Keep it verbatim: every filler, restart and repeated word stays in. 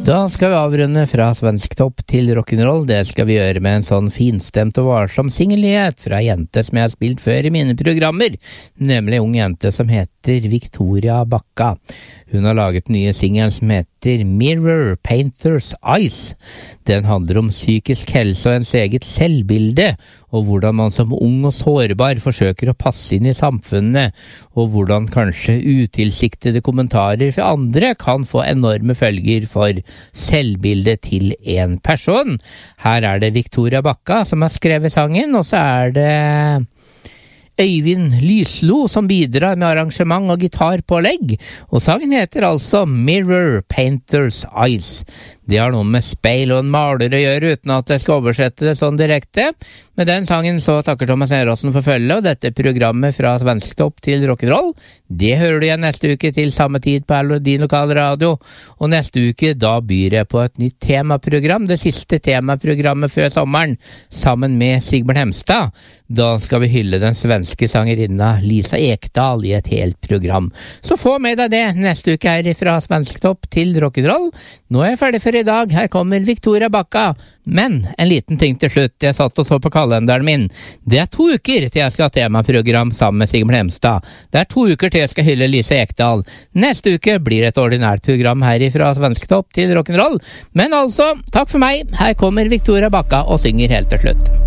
Da skal vi avrunde fra svensk topp til rock'n'roll. Det skal vi gjøre med en sånn finstemt og varsom singellighet fra en jente som jeg har spilt før i mine programmer, nemlig en ung jente som heter Victoria Backa. Hun har laget nye singelen som heter Mirror Painter's Eyes. Den handler om psykisk helse og ens eget selvbilde, og hvordan man som ung og sårbar forsøker å passe inn i samfunnet, og hvordan kanskje utilsiktede kommentarer fra andre kan få enorme følger for selvbildet til en person. Her er det Victoria Backa som har skrevet sangen, og så er det Øyvind Lyslo som bidrar med arrangement og gitarpålegg, og sangen heter altså Mirror Painter's Eyes. Det har noe med speil og en maler å gjøre, uten at jeg skal oversette det sånn direkte. Med den sangen så takker Thomas Neråsen for følge, og dette programmet fra svensk topp til rock'n'roll, det hører du igjen neste uke til samme tid på din lokale radio. Og neste uke, da byr jeg på et nytt temaprogram, det siste temaprogrammet før sommeren, sammen med Sigbjørn Hemstad. Da skal vi hylle den svenske sangerinna Lisa Ekdahl i et helt program. Så få med deg det neste uke her fra svensk topp til rock'n'roll. Nå er jeg ferdig for i dag. Her kommer Victoria Backa. Men en liten ting til slutt. Jeg satt og så på kalenderen min. Det er to uker til jeg skal ha temaprogram sammen med Sigbjørn Hemstad. Det er to uker til jeg skal hylle Lisa Ekdahl. Neste uke blir det et ordinært program her fra svensk topp til rock'n'roll. Men altså, takk for meg. Her kommer Victoria Backa og synger helt til slutt.